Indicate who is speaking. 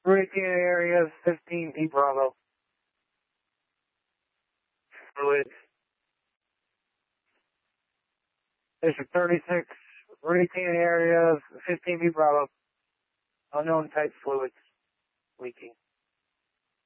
Speaker 1: Routine area 15B Bravo. Fluids. District 36, routine area 15B Bravo. Unknown type fluids leaking.